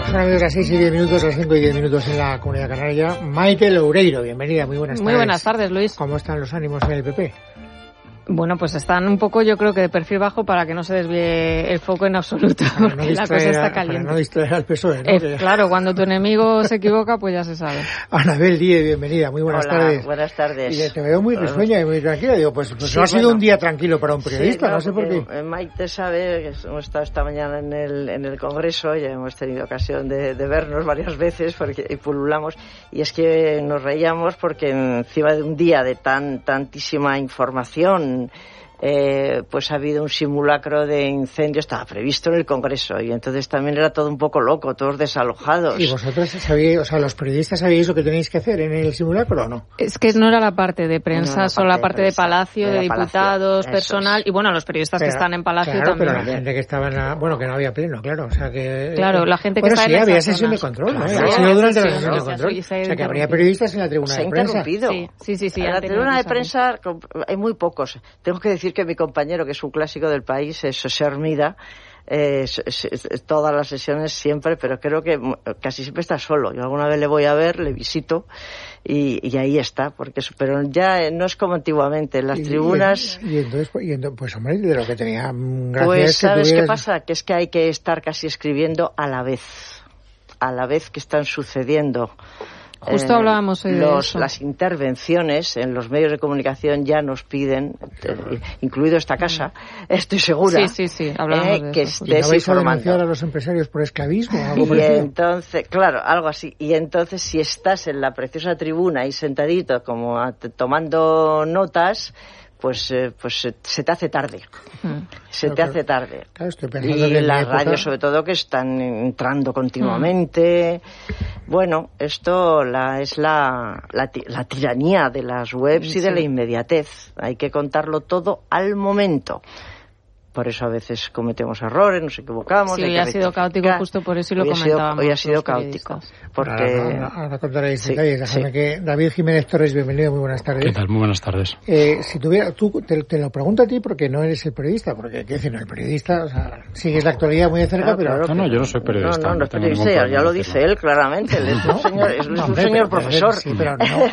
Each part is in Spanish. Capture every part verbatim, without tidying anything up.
Son amigos las seis y diez minutos, las cinco y diez minutos en la Comunidad Canaria. Maite Loureiro, bienvenida, muy buenas tardes. Muy buenas tardes, Luis. ¿Cómo están los ánimos en el P P? Bueno, pues están un poco, yo creo que de perfil bajo para que no se desvíe el foco en absoluto, porque no la cosa está caliente. Para no distraer al P S O E, ¿no? Eh, claro, cuando tu enemigo se equivoca, pues ya se sabe. Anabel Díez, bienvenida, muy buenas Hola, tardes. buenas tardes. Y te veo muy risueña y muy tranquila. Digo, pues, pues sí, no ha sido bueno, un día tranquilo para un periodista, sí, no, no sé por qué. Maite sabe que hemos estado esta mañana en el, en el Congreso, ya hemos tenido ocasión de, de vernos varias veces porque y pululamos, y es que nos reíamos porque encima de un día de tan tantísima información, Eh, pues ha habido un simulacro de incendio, estaba previsto en el Congreso, y entonces también era todo un poco loco, todos desalojados. ¿Y vosotros sabíais, o sea, los periodistas sabíais lo que tenéis que hacer en el simulacro o no? Es que no era la parte de prensa, no solo la parte de, de Palacio, de, de diputados, Palacio, personal, es. Y bueno, los periodistas pero, que están en Palacio claro, también. Pero la gente que estaba en la, bueno, que no había pleno, claro, o sea que... Claro, la gente bueno, que sí, está en había esas sesión zonas. de control, ¿no? Claro, Ha sí, sido durante sí, la sesión sí, de control. sí, O sea, que habría periodistas en la tribuna se de prensa. Sí, sí, sí, sí. En la tribuna de prensa hay muy pocos. Tengo que decir que mi compañero, que es un clásico del país, es José Hermida, eh, es, es, es, todas las sesiones siempre, pero creo que casi siempre está solo. Yo alguna vez le voy a ver, le visito y, y ahí está, porque pero ya no es como antiguamente. En las y, tribunas... Y, y entonces, y entonces, pues hombre, de lo que tenía gracia Pues es que ¿sabes tuvieras... qué pasa? Que es que hay que estar casi escribiendo a la vez, a la vez que están sucediendo. Justo eh, hablábamos hoy los, de eso. Las intervenciones en los medios de comunicación ya nos piden, eh, incluido esta casa, estoy segura, sí, sí, sí, hablamos eh, de que eso. estés ¿Y no vais informando. a denunciar a los empresarios por esclavismo o algo y parecido? entonces, claro, algo así. Y entonces, si estás en la preciosa tribuna ahí sentadito, como a, tomando notas, pues eh, pues se, se te hace tarde. Hmm. Se claro, te claro. hace tarde. Claro, estoy pensando y que en las época... radios, sobre todo, que están entrando continuamente. Hmm. Bueno, esto la, es la, la, la tiranía de las webs sí. y de la inmediatez. Hay que contarlo todo al momento. Por eso a veces cometemos errores, nos equivocamos. Sí, hoy ha sido caótico justo por eso y lo hoy comentábamos. Ha sido, hoy ha sido caótico. Porque... Ahora, ahora, ahora contaréis sí, detalles. Déjame sí. que David Jiménez Torres, bienvenido, muy buenas tardes. ¿Qué tal? Muy buenas tardes. Eh, si tuviera, tú te, te lo pregunto a ti porque no eres el periodista, porque qué decir, no, el periodista, o sea, sigues la actualidad muy de cerca, claro, pero... claro, no, no, yo no soy periodista. No, no, no, no tengo periodista, ya lo dice él claramente, él es un señor, es no, un hombre, señor pero, profesor. Sí, pero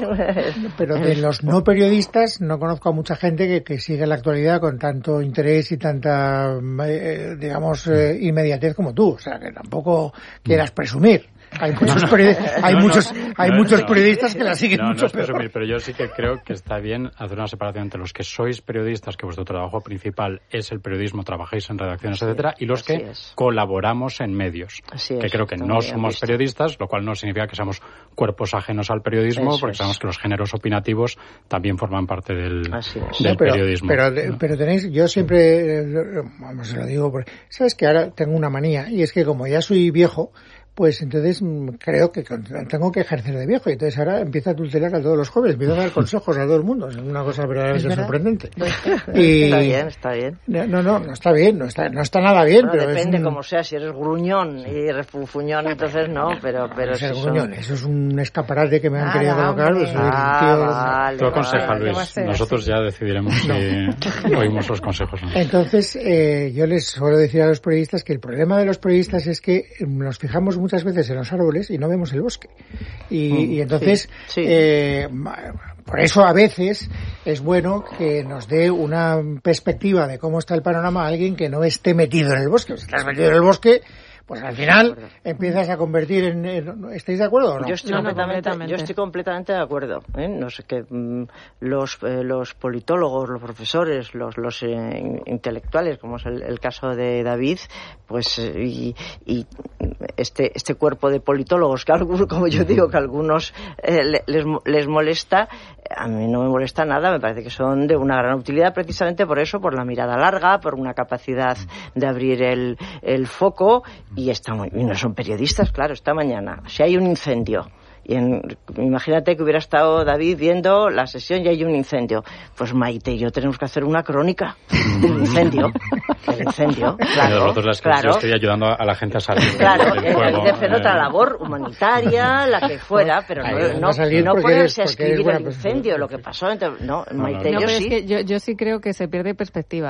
no, pero de los no periodistas no conozco a mucha gente que, que sigue la actualidad con tanto interés y tanta... Eh, digamos, eh, inmediatez como tú, o sea, que tampoco quieras presumir. Hay muchos, no, no. hay no, muchos, no, hay no, muchos periodistas que la siguen no, mucho no es peor. presumir, pero yo sí que creo que está bien hacer una separación entre los que sois periodistas, que vuestro trabajo principal es el periodismo, trabajáis en redacciones, sí, etcétera, y los que es. colaboramos en medios, así que es, creo que no somos visto. periodistas, lo cual no significa que seamos cuerpos ajenos al periodismo, Eso porque es. sabemos que los géneros opinativos también forman parte del, del no, pero, periodismo. Pero, ¿no? pero tenéis, yo siempre, vamos, se lo digo, porque, sabes que ahora tengo una manía, y es que como ya soy viejo, pues entonces creo que tengo que ejercer de viejo y entonces ahora empiezo a tutelar a todos los jóvenes, empiezo a dar consejos a todo el mundo, es una cosa verdaderamente sorprendente. Y... Está bien, está bien. No, no, no está bien, no está, no está nada bien. Bueno, pero depende es un... como sea, si eres gruñón y refufuñón, entonces no, pero... pero si gruñón, son... Eso es un escaparate que me han ah, querido colocar. Pues, ah, tío... vale, Tú aconseja, vale, Luis, nosotros ya decidiremos no. si oímos los consejos. ¿No? Entonces, eh, yo les suelo decir a los periodistas que el problema de los periodistas es que nos fijamos muchas veces en los árboles y no vemos el bosque. Y, mm, y entonces, sí, sí. Eh, por eso a veces es bueno que nos dé una perspectiva de cómo está el panorama a alguien que no esté metido en el bosque. Si estás metido en el bosque, pues al final empiezas a convertir en... en ¿estáis de acuerdo o no? Yo estoy, no, completamente, no, completamente. Yo estoy completamente de acuerdo. ¿eh? No sé que mmm, los, eh, los politólogos, los profesores, los, los eh, intelectuales, como es el, el caso de David, pues eh, y, y este este cuerpo de politólogos que algunos, como yo digo, que a algunos eh, les, les molesta, a mí no me molesta nada, me parece que son de una gran utilidad precisamente por eso, por la mirada larga, por una capacidad de abrir el, el foco. Y, está muy, y no son periodistas, claro, esta mañana. Si hay un incendio, y en, imagínate que hubiera estado David viendo la sesión y hay un incendio. Pues Maite y yo tenemos que hacer una crónica del incendio. El incendio, claro. Nosotros las que claro. yo estoy ayudando a la gente a salir claro, del fuego. Hay que hacer otra labor humanitaria, la que fuera, pero no, no, no ponerse a escribir el incendio, lo que pasó. Entonces, no, Maite no, y yo pero sí. Es que yo, yo sí creo que se pierde perspectiva, ¿eh?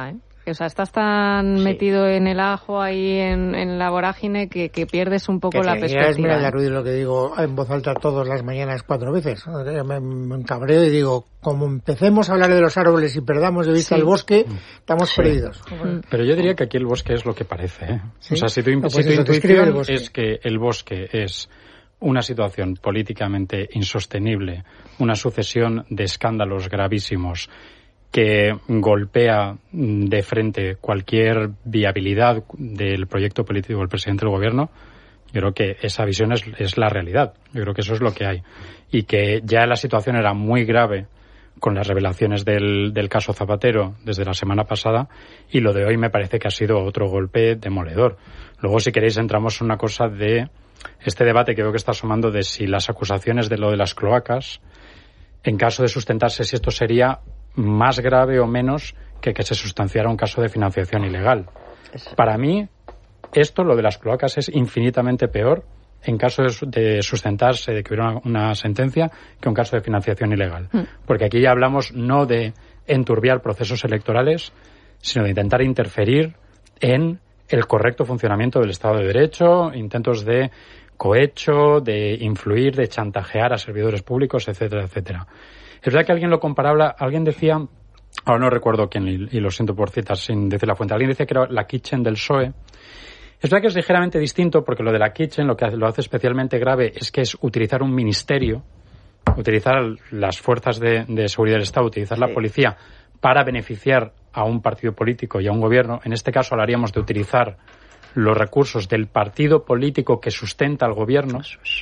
O sea, estás tan sí. metido en el ajo ahí en, en la vorágine que, que pierdes un poco que la perspectiva. Es mira, Ruiz, lo que digo en voz alta todas las mañanas cuatro veces. Me, me encabreo y digo, como empecemos a hablar de los árboles y perdamos de vista sí. el bosque, estamos sí. perdidos. Pero yo diría que aquí el bosque es lo que parece, ¿eh? ¿Sí? O sea, si tu, no, pues si tu intuición es que el bosque es una situación políticamente insostenible, una sucesión de escándalos gravísimos que golpea de frente cualquier viabilidad del proyecto político del presidente del gobierno, yo creo que esa visión es, es la realidad. Yo creo que eso es lo que hay. Y que ya la situación era muy grave con las revelaciones del, del caso Zapatero desde la semana pasada, y lo de hoy me parece que ha sido otro golpe demoledor. Luego, si queréis, entramos en una cosa de este debate que veo que está asomando de si las acusaciones de lo de las cloacas, en caso de sustentarse, si esto sería más grave o menos que que se sustanciara un caso de financiación ilegal. Para mí, esto, lo de las cloacas, es infinitamente peor en caso de, de sustentarse, de que hubiera una, una sentencia, que un caso de financiación ilegal. Mm. Porque aquí ya hablamos no de enturbiar procesos electorales, sino de intentar interferir en el correcto funcionamiento del Estado de Derecho, intentos de cohecho, de influir, de chantajear a servidores públicos, etcétera, etcétera. Es verdad que alguien lo comparaba, alguien decía, ahora no recuerdo quién, y lo siento por citar sin decir la fuente, alguien decía que era la Kitchen del P S O E. Es verdad que es ligeramente distinto, porque lo de la Kitchen lo que lo hace especialmente grave es que es utilizar un ministerio, utilizar las fuerzas de, de seguridad del Estado, utilizar sí. la policía para beneficiar a un partido político y a un gobierno. En este caso hablaríamos de utilizar los recursos del partido político que sustenta al gobierno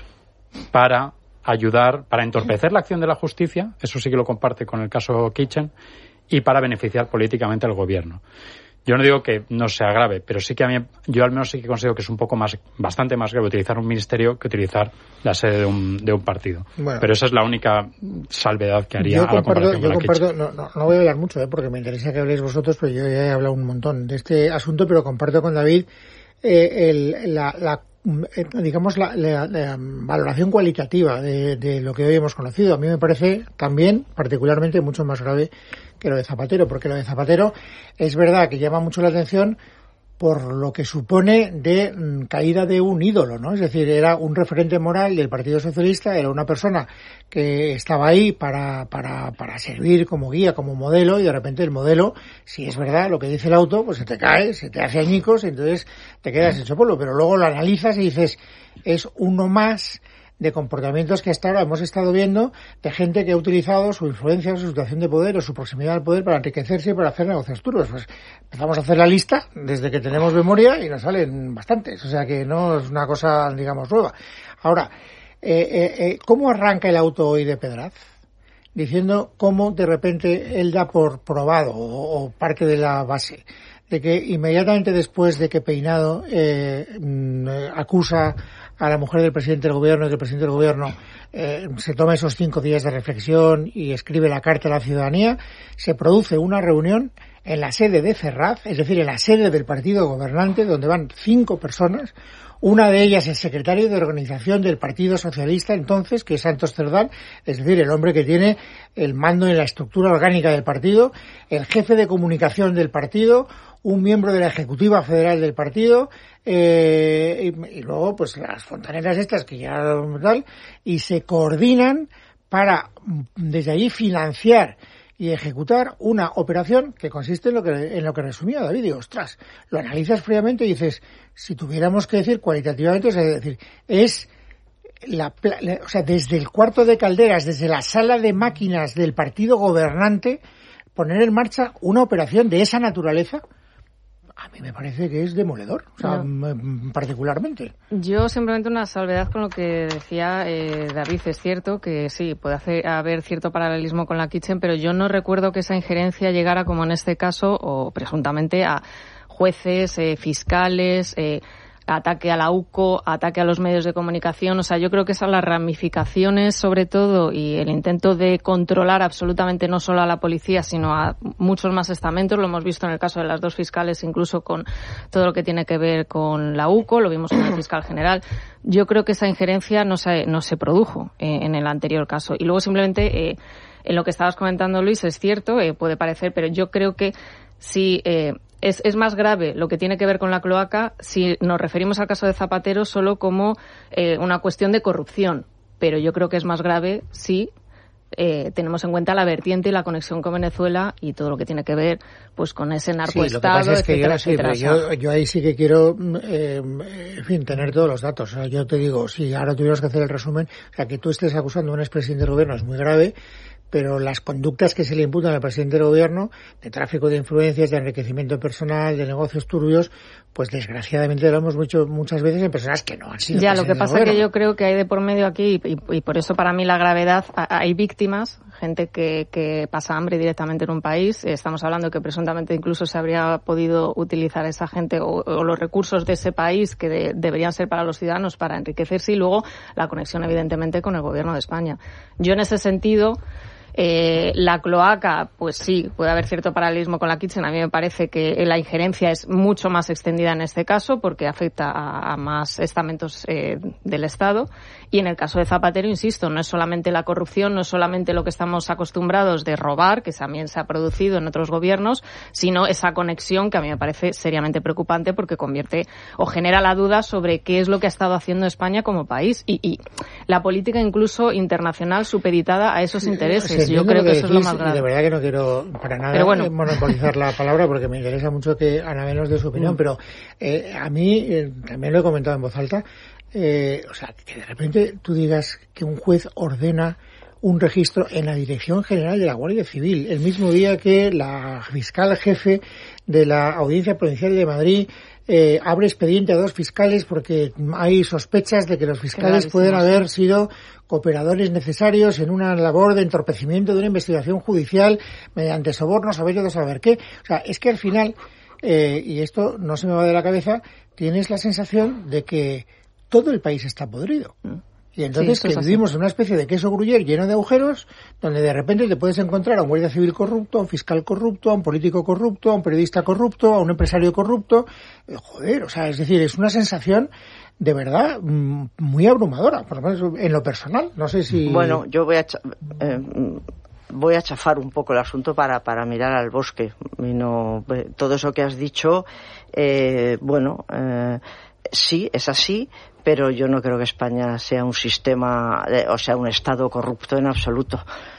para ayudar, para entorpecer la acción de la justicia, eso sí que lo comparte con el caso Kitchen, y para beneficiar políticamente al gobierno. Yo no digo que no sea grave, pero sí que a mí, yo al menos sí que considero que es un poco más, bastante más grave utilizar un ministerio que utilizar la sede de un, de un partido. Bueno, pero esa es la única salvedad que haría yo a la comparación yo con la comparto, no, no, no voy a hablar mucho, ¿eh? Porque me interesa que habléis vosotros, pero yo ya he hablado un montón de este asunto, pero comparto con David eh, el, la, la digamos la, la, la valoración cualitativa de, de lo que hoy hemos conocido. A mí me parece también particularmente mucho más grave que lo de Zapatero, porque lo de Zapatero es verdad que llama mucho la atención por lo que supone de mm, caída de un ídolo, ¿no? Es decir, era un referente moral del Partido Socialista, era una persona que estaba ahí para, para, para servir como guía, como modelo, y de repente el modelo, si es verdad lo que dice el auto, pues se te cae, se te hace añicos, y entonces te quedas hecho polvo, pero luego lo analizas y dices, es uno más de comportamientos que hasta ahora hemos estado viendo de gente que ha utilizado su influencia, su situación de poder o su proximidad al poder para enriquecerse y para hacer negocios turbios. Pues empezamos a hacer la lista desde que tenemos memoria y nos salen bastantes, o sea que no es una cosa, digamos, nueva. Ahora, eh, eh, eh, ¿cómo arranca el auto hoy de Pedraz? Diciendo cómo de repente él da por probado o, o parte de la base de que inmediatamente después de que Peinado eh, acusa a la mujer del presidente del gobierno y que el presidente del gobierno eh, se toma esos cinco días de reflexión y escribe la carta a la ciudadanía, se produce una reunión en la sede de Ferraz, es decir, en la sede del partido gobernante, donde van cinco personas. Una de ellas el secretario de organización del Partido Socialista entonces, que es Santos Cerdán, es decir, el hombre que tiene el mando en la estructura orgánica del partido, el jefe de comunicación del partido, un miembro de la Ejecutiva Federal del partido, eh, y, y luego pues las fontaneras estas que ya tal, y se coordinan para desde allí financiar y ejecutar una operación que consiste en lo que en lo que resumía David. Y ostras, lo analizas fríamente y dices, si tuviéramos que decir cualitativamente, es decir, es la, la o sea, desde el cuarto de calderas, desde la sala de máquinas del partido gobernante, poner en marcha una operación de esa naturaleza. A mí me parece que es demoledor, o sea, no. particularmente. Yo simplemente una salvedad con lo que decía eh, David. Es cierto que sí, puede hacer, haber cierto paralelismo con la Kitchen, pero yo no recuerdo que esa injerencia llegara, como en este caso, o presuntamente, a jueces, eh, fiscales, eh, ataque a la U C O, ataque a los medios de comunicación. O sea, yo creo que esas las ramificaciones, sobre todo, y el intento de controlar absolutamente no solo a la policía, sino a muchos más estamentos. Lo hemos visto en el caso de las dos fiscales, incluso con todo lo que tiene que ver con la U C O, lo vimos con el fiscal general. Yo creo que esa injerencia no se, no se produjo eh, en el anterior caso. Y luego simplemente, eh, en lo que estabas comentando, Luis, es cierto, eh, puede parecer, pero yo creo que si... Eh, es, es más grave lo que tiene que ver con la cloaca si nos referimos al caso de Zapatero solo como eh, una cuestión de corrupción. Pero yo creo que es más grave si eh, tenemos en cuenta la vertiente y la conexión con Venezuela y todo lo que tiene que ver pues con ese narcoestado, sí, lo que pasa es que etcétera, yo, sí, etcétera. Yo, yo ahí sí que quiero, eh, en fin, tener todos los datos. O sea, yo te digo, si ahora tuvieras que hacer el resumen, o sea, que tú estés acusando a un expresidente del gobierno es muy grave, pero las conductas que se le imputan al presidente del gobierno, de tráfico de influencias, de enriquecimiento personal, de negocios turbios, pues desgraciadamente lo hemos visto muchas veces en personas que no han sido. Ya, lo que pasa es que yo creo que hay de por medio aquí, y, y por eso para mí la gravedad, hay víctimas, gente que, que pasa hambre directamente en un país. Estamos hablando que presuntamente incluso se habría podido utilizar esa gente o, o los recursos de ese país que de, deberían ser para los ciudadanos para enriquecerse, y luego la conexión evidentemente con el gobierno de España. Yo en ese sentido, Eh, la cloaca, pues sí, puede haber cierto paralelismo con la Kitchen. A mí me parece que la injerencia es mucho más extendida en este caso porque afecta a, a más estamentos eh, del Estado. Y en el caso de Zapatero, insisto, no es solamente la corrupción, no es solamente lo que estamos acostumbrados de robar, que también se ha producido en otros gobiernos, sino esa conexión que a mí me parece seriamente preocupante porque convierte o genera la duda sobre qué es lo que ha estado haciendo España como país y, y la política incluso internacional supeditada a esos intereses. Yo creo que, que eso es lo más grave. De verdad que no quiero para nada bueno. monopolizar la palabra porque me interesa mucho que Ana nos dé su opinión, mm. pero eh, a mí, eh, también lo he comentado en voz alta, eh, o sea, que de repente tú digas que un juez ordena un registro en la Dirección General de la Guardia Civil, el mismo día que la fiscal jefe de la Audiencia Provincial de Madrid Eh, abre expediente a dos fiscales porque hay sospechas de que los fiscales pueden haber sido cooperadores necesarios en una labor de entorpecimiento de una investigación judicial mediante sobornos, a ver de saber qué. O sea, es que al final, eh, y esto no se me va de la cabeza, tienes la sensación de que todo el país está podrido. Y entonces sí, que vivimos en una especie de queso gruyere lleno de agujeros, donde de repente te puedes encontrar a un guardia civil corrupto, a un fiscal corrupto, a un político corrupto, a un periodista corrupto, a un empresario corrupto. Eh, joder, o sea, es decir, es una sensación de verdad muy abrumadora, por lo menos en lo personal. No sé si... Bueno, yo voy a... Eh, voy a chafar un poco el asunto para, para mirar al bosque. Y no, todo eso que has dicho, eh, bueno, eh, sí, es así, pero yo no creo que España sea un sistema, o sea, un Estado corrupto en absoluto.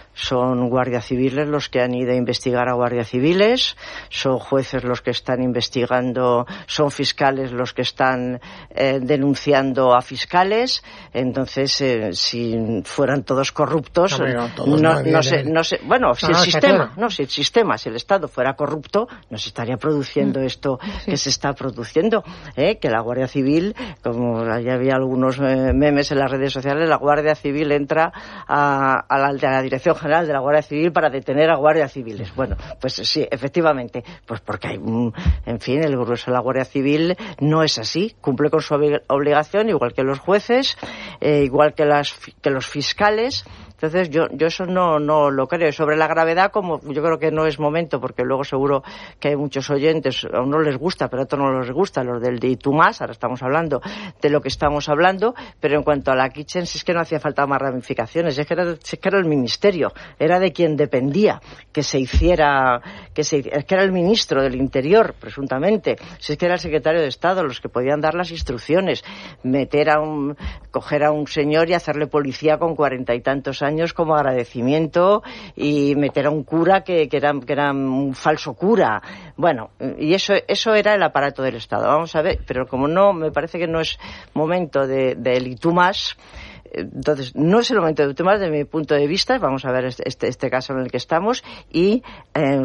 Son guardias civiles los que han ido a investigar a guardias civiles, son jueces los que están investigando, son fiscales los que están eh, denunciando a fiscales. Entonces, eh, si fueran todos corruptos, no, no, todos no, no, no sé, no sé, bueno, no, si el sistema, claro. no, si el sistema, si el Estado fuera corrupto, no se estaría produciendo mm. esto sí. que se está produciendo, ¿eh? Que la Guardia Civil, como ya había algunos eh, memes en las redes sociales, la Guardia Civil entra a, a, la, a la Dirección General de la Guardia Civil para detener a guardias civiles. Bueno, pues sí, efectivamente, pues porque hay, en fin, el grueso de la Guardia Civil no es así, cumple con su obligación igual que los jueces, eh, igual que las que los fiscales. Entonces yo yo eso no no lo creo. Y sobre la gravedad, como yo creo que no es momento, porque luego seguro que hay muchos oyentes, a uno les gusta, pero a otros no les gusta, los del de tú más, ahora estamos hablando de lo que estamos hablando, pero en cuanto a la Kitchen, si es que no hacía falta más ramificaciones, es que era, es que era el ministerio, era de quien dependía que se hiciera, que se es que era el ministro del Interior, presuntamente, si es que era el secretario de Estado, los que podían dar las instrucciones, meter a un, coger a un señor y hacerle policía con cuarenta y tantos años como agradecimiento y meter a un cura que, que, era, que era un falso cura. Bueno, y eso eso era el aparato del Estado. Vamos a ver, pero como no, me parece que no es momento de, de el y tú más. Entonces, no es el momento de tomar, desde mi punto de vista, vamos a ver este, este caso en el que estamos, y eh,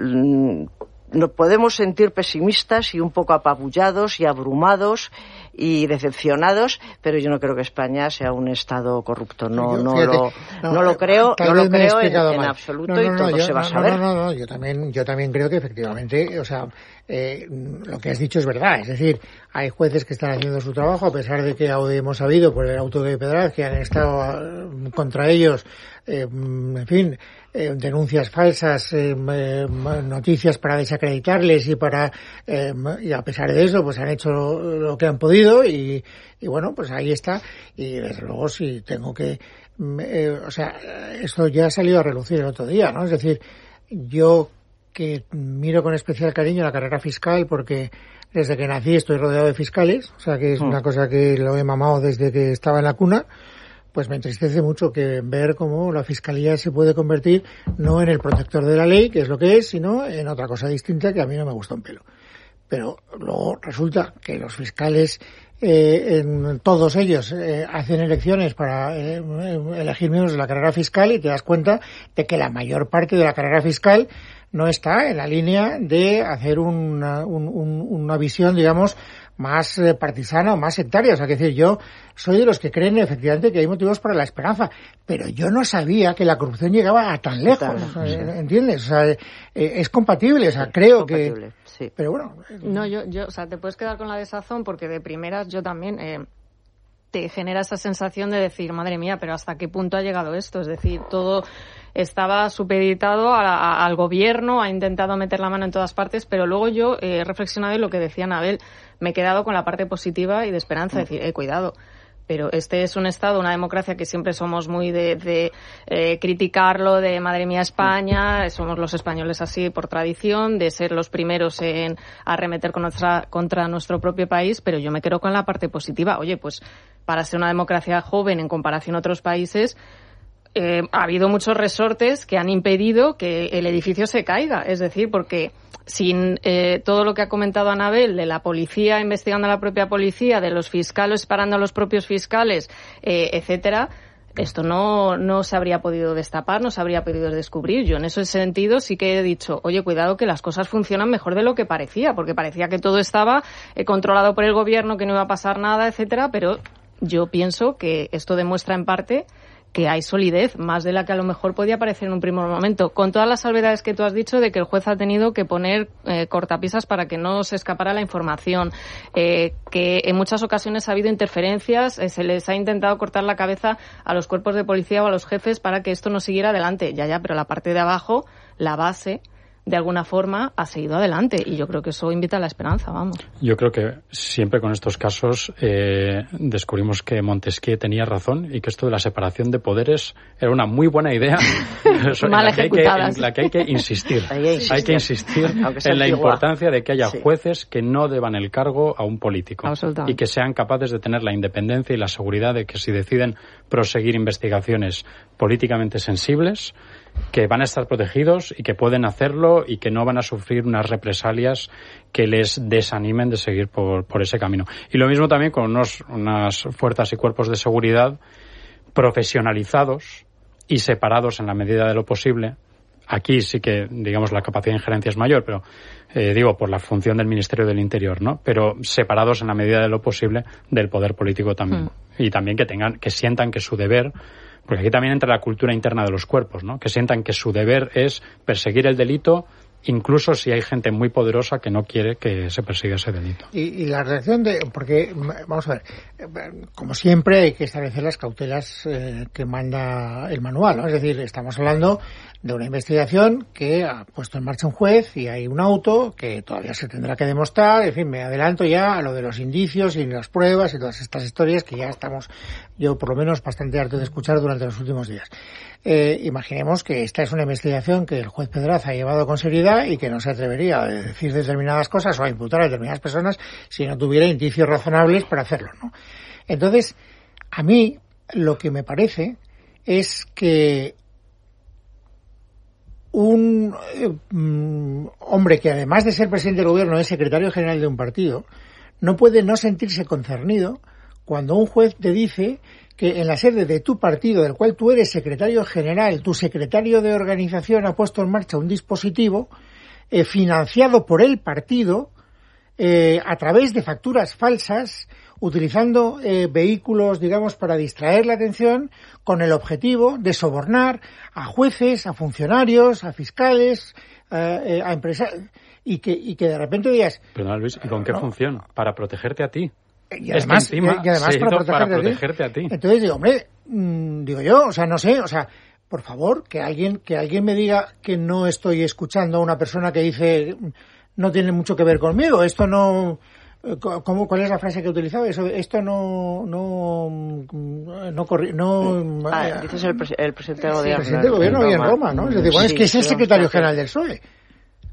nos podemos sentir pesimistas y un poco apabullados y abrumados y decepcionados, pero yo no creo que España sea un Estado corrupto. No, yo, no, fíjate, lo, no, no lo creo, no lo creo en, en absoluto, no, no, no, y todo yo, se va no, a saber. No, no, no, yo también, yo también creo que efectivamente, o sea, eh, lo que has dicho es verdad. Es decir, hay jueces que están haciendo su trabajo, a pesar de que hemos sabido por el auto de Pedraz que han estado contra ellos, eh, en fin, eh, denuncias falsas, eh, eh, noticias para desacreditarles y para eh, y a pesar de eso, pues han hecho lo que han podido. Y, y bueno, pues ahí está. Y desde luego si tengo que eh, o sea, esto ya ha salido a relucir el otro día, ¿no? Es decir, yo que miro con especial cariño la carrera fiscal porque desde que nací estoy rodeado de fiscales, o sea que es mm. una cosa que lo he mamado desde que estaba en la cuna. Pues me entristece mucho que ver cómo la Fiscalía se puede convertir no en el protector de la ley, que es lo que es, sino en otra cosa distinta que a mí no me gusta un pelo. Pero luego resulta que los fiscales, eh, en todos ellos, eh, hacen elecciones para eh, elegir miembros de la carrera fiscal y te das cuenta de que la mayor parte de la carrera fiscal no está en la línea de hacer una, un, un, una visión, digamos, más eh, partisana o más sectaria. O sea, que decir, yo soy de los que creen efectivamente que hay motivos para la esperanza, pero yo no sabía que la corrupción llegaba a tan lejos. O sea, ¿entiendes? O sea, eh, es compatible, o sea, creo que... Sí. Pero bueno... No, yo, yo, o sea, te puedes quedar con la desazón porque de primeras yo también... Eh, te genera esa sensación de decir, madre mía, pero ¿hasta qué punto ha llegado esto? Es decir, todo estaba supeditado a, a, al gobierno, ha intentado meter la mano en todas partes, pero luego yo he eh, reflexionado en lo que decía Anabel, me he quedado con la parte positiva y de esperanza, es decir, eh, cuidado. Pero este es un Estado, una democracia que siempre somos muy de, de eh, criticarlo, de madre mía España, somos los españoles así por tradición, de ser los primeros en arremeter con nuestra, contra nuestro propio país, pero yo me quedo con la parte positiva. Oye, pues para ser una democracia joven en comparación a otros países, eh, ha habido muchos resortes que han impedido que el edificio se caiga. Es decir, porque sin eh, todo lo que ha comentado Anabel, de la policía investigando a la propia policía, de los fiscales parando a los propios fiscales, eh, etcétera, esto no, no se habría podido destapar, no se habría podido descubrir. Yo en ese sentido sí que he dicho, oye, cuidado que las cosas funcionan mejor de lo que parecía, porque parecía que todo estaba eh, controlado por el gobierno, que no iba a pasar nada, etcétera, pero yo pienso que esto demuestra en parte que hay solidez, más de la que a lo mejor podía parecer en un primer momento, con todas las salvedades que tú has dicho de que el juez ha tenido que poner eh, cortapisas para que no se escapara la información, eh, que en muchas ocasiones ha habido interferencias, eh, se les ha intentado cortar la cabeza a los cuerpos de policía o a los jefes para que esto no siguiera adelante. Ya, ya, pero la parte de abajo, la base, de alguna forma ha seguido adelante y yo creo que eso invita a la esperanza, vamos. Yo creo que siempre con estos casos eh, descubrimos que Montesquieu tenía razón y que esto de la separación de poderes era una muy buena idea mal ejecutada, en la que hay que insistir. Hay que insistir en la importancia de que haya sí. jueces que no deban el cargo a un político y que sean capaces de tener la independencia y la seguridad de que si deciden proseguir investigaciones políticamente sensibles, que van a estar protegidos y que pueden hacerlo y que no van a sufrir unas represalias que les desanimen de seguir por, por ese camino. Y lo mismo también con unos, unas fuerzas y cuerpos de seguridad profesionalizados y separados en la medida de lo posible. Aquí sí que, digamos, la capacidad de injerencia es mayor, pero eh, digo, por la función del Ministerio del Interior, ¿no? Pero separados en la medida de lo posible del poder político también. Mm. Y también que tengan, que sientan que su deber, porque aquí también entra la cultura interna de los cuerpos, ¿no? Que sientan que su deber es perseguir el delito, incluso si hay gente muy poderosa que no quiere que se persiga ese delito. Y, y la reacción de... Porque, vamos a ver, como siempre hay que establecer las cautelas eh, que manda el manual, ¿no? Es decir, estamos hablando de una investigación que ha puesto en marcha un juez y hay un auto que todavía se tendrá que demostrar. En fin, me adelanto ya a lo de los indicios y las pruebas y todas estas historias que ya estamos, yo por lo menos, bastante harto de escuchar durante los últimos días. Eh, imaginemos que esta es una investigación que el juez Pedraza ha llevado con seriedad y que no se atrevería a decir determinadas cosas o a imputar a determinadas personas si no tuviera indicios razonables para hacerlo, ¿no? Entonces, a mí lo que me parece es que un eh, um, hombre que además de ser presidente del gobierno es secretario general de un partido no puede no sentirse concernido cuando un juez te dice que en la sede de tu partido, del cual tú eres secretario general, tu secretario de organización ha puesto en marcha un dispositivo eh, financiado por el partido eh, a través de facturas falsas, utilizando eh, vehículos, digamos, para distraer la atención, con el objetivo de sobornar a jueces, a funcionarios, a fiscales, eh, a empresarios, y que, y que de repente digas... Perdón, Luis, ¿y con qué no, función? Para protegerte a ti. Y además, es que encima y además para, protegerte, para protegerte a ti. Entonces digo, hombre, mmm, digo yo, o sea, no sé, o sea, por favor, que alguien que alguien me diga que no estoy escuchando a una persona que dice no tiene mucho que ver conmigo, esto no... ¿Cómo, ¿Cuál es la frase que he utilizado? Eso, esto no no no corri, no ah, eh, dices el, el presidente del gobierno. El presidente del gobierno y en Roma, ¿no? Es decir, bueno, sí, es que es el secretario general del P S O E.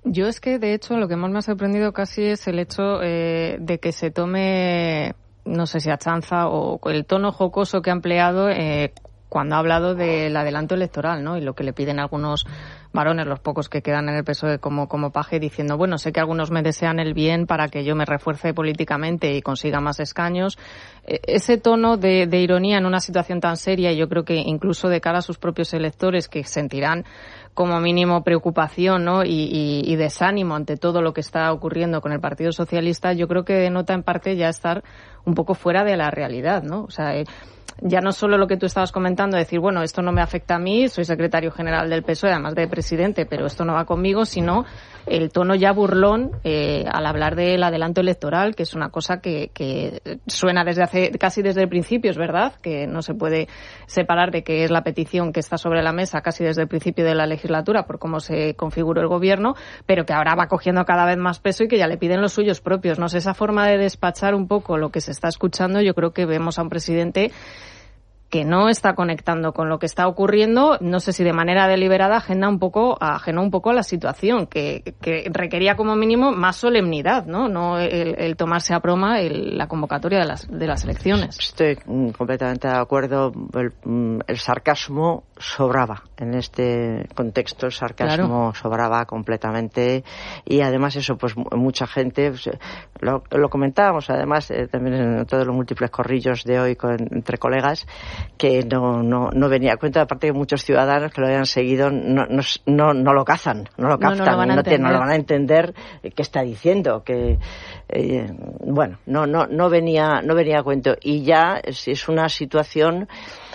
Yo es que, de hecho, lo que más me ha sorprendido casi es el hecho eh, de que se tome, no sé si a chanza o el tono jocoso que ha empleado eh, cuando ha hablado del adelanto electoral, ¿no? Y lo que le piden algunos varones, los pocos que quedan en el P S O E como, como paje, diciendo, bueno, sé que algunos me desean el bien para que yo me refuerce políticamente y consiga más escaños. Eh, ese tono de, de ironía en una situación tan seria, y yo creo que incluso de cara a sus propios electores, que sentirán como mínimo preocupación, ¿no? y, y, y desánimo ante todo lo que está ocurriendo con el Partido Socialista, yo creo que denota en parte ya estar un poco fuera de la realidad, ¿no? O sea, eh, ya no solo lo que tú estabas comentando, decir, bueno, esto no me afecta a mí, soy secretario general del P S O E, además de presidente, pero esto no va conmigo, sino el tono ya burlón eh, al hablar del adelanto electoral, que es una cosa que, que suena desde hace casi desde el principio, es verdad, que no se puede separar de que es la petición que está sobre la mesa casi desde el principio de la legislatura por cómo se configuró el gobierno, pero que ahora va cogiendo cada vez más peso y que ya le piden los suyos propios. No sé, esa forma de despachar un poco lo que se está escuchando, yo creo que vemos a un presidente que no está conectando con lo que está ocurriendo, no sé si de manera deliberada, ajena un poco, ajeno un poco a la situación, que, que requería como mínimo más solemnidad, ¿no? No el, el tomarse a broma el, la convocatoria de las, de las elecciones. Estoy completamente de acuerdo. El, el sarcasmo sobraba en este contexto, el sarcasmo claro. sobraba completamente, y además eso, pues mucha gente, lo, lo comentábamos además eh, también en todos los múltiples corrillos de hoy con, entre colegas, que no, no, no venía a cuenta, aparte que muchos ciudadanos que lo habían seguido no, no, no, no lo cazan, no lo captan, no, no, lo, no, te, no lo van a entender qué está diciendo, que eh, bueno, no, no, no venía, no venía a cuento, y ya es, es una situación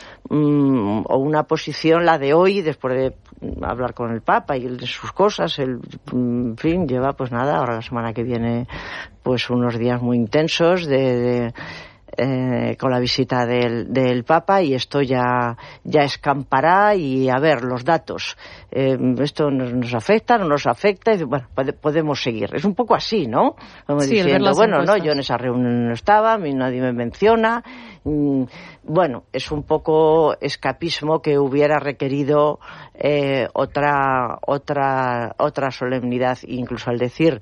um, o una posición la de hoy, después de hablar con el Papa y de sus cosas, el, en fin, lleva pues nada, ahora la semana que viene pues unos días muy intensos de, de Eh, con la visita del, del Papa, y esto ya ya escampará, y a ver los datos, eh, esto nos, nos afecta, no nos afecta, y bueno, pode, podemos seguir, es un poco así, ¿no? Como sí, diciendo, bueno, encuestas. no, yo en esa reunión no estaba, a mí nadie me menciona, mm, bueno, es un poco escapismo que hubiera requerido eh, otra otra otra solemnidad, incluso al decir,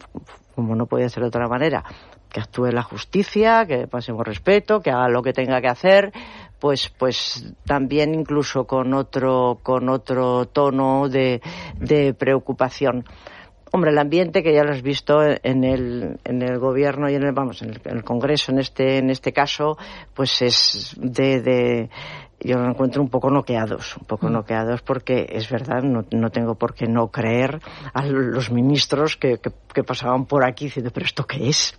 como no podía ser de otra manera, que actúe la justicia, que pasemos respeto, que haga lo que tenga que hacer, pues pues también incluso con otro con otro tono de, de preocupación. Hombre, el ambiente que ya lo has visto en el en el gobierno y en el vamos en el, en el Congreso en este en este caso, pues es de de yo lo encuentro un poco noqueados, un poco mm. noqueados, porque es verdad, no, no tengo por qué no creer a los ministros que, que, que pasaban por aquí diciendo, ¿pero esto qué es?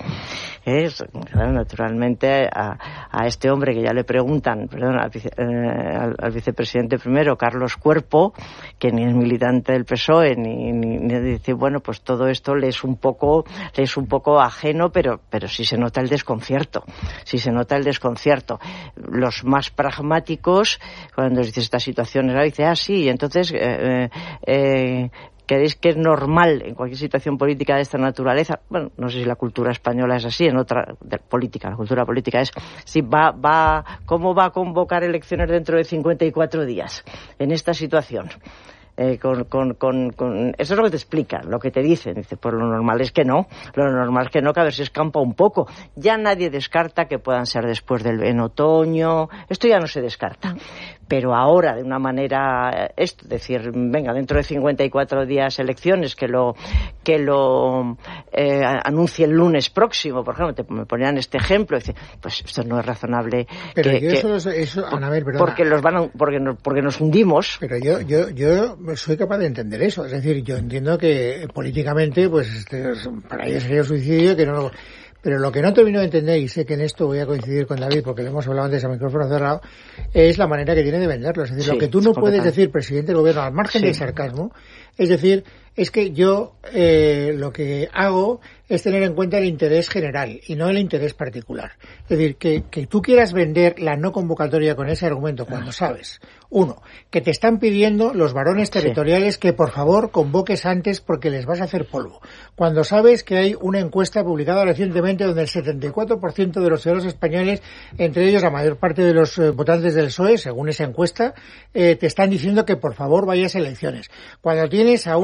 Es claro, naturalmente a, a este hombre que ya le preguntan, perdón, al, vice, eh, al, al vicepresidente primero, Carlos Cuerpo, que ni es militante del P S O E, ni, ni, ni dice, bueno, pues todo esto le es un poco, le es un poco ajeno, pero, pero sí se nota el desconcierto, sí se nota el desconcierto. Los más pragmáticos, cuando dices estas situaciones, ¿no? Dice, ah, sí, y entonces eh, eh, ¿creéis que es normal en cualquier situación política de esta naturaleza? Bueno, no sé si la cultura española es así, en otra de política, la cultura política es, si va, va, ¿cómo va a convocar elecciones dentro de cincuenta y cuatro días en esta situación? Eh, con, con, con, con eso es lo que te explican, lo que te dicen. Dice, pues lo normal es que no, lo normal es que no, que a ver si escampa un poco. Ya nadie descarta que puedan ser después del en otoño, esto ya no se descarta. Pero ahora, de una manera, esto, decir, venga, dentro de cincuenta y cuatro días elecciones, que lo que lo eh, anuncie el lunes próximo, por ejemplo, te, me ponían este ejemplo, dice, pues esto no es razonable. Pero que, yo que, eso, eso Anabel, perdona. Porque los van a, porque, nos, porque nos hundimos. Pero yo, yo, yo soy capaz de entender eso, es decir, yo entiendo que políticamente, pues, este, para ellos sería suicidio, que no lo... Pero lo que no termino de entender, y sé que en esto voy a coincidir con David, porque lo hemos hablado antes a micrófono cerrado, es la manera que tiene de venderlo. Es decir, sí, lo que tú no puedes decir, presidente del gobierno, al margen sí. del sarcasmo, es decir, es que yo eh, lo que hago es tener en cuenta el interés general y no el interés particular. Es decir, que, que tú quieras vender la no convocatoria con ese argumento cuando sabes, uno, que te están pidiendo los varones territoriales sí. que por favor convoques antes porque les vas a hacer polvo. Cuando sabes que hay una encuesta publicada recientemente donde el setenta y cuatro por ciento de los ciudadanos españoles, entre ellos la mayor parte de los eh, votantes del P S O E, según esa encuesta, eh, te están diciendo que por favor vayas a elecciones. Cuando tienes a un expresidente